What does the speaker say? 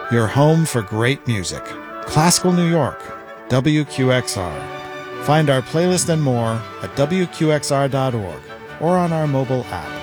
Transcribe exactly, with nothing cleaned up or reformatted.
your home for great music. Classical New York, W Q X R. Find our playlist and more at W Q X R dot org or on our mobile app.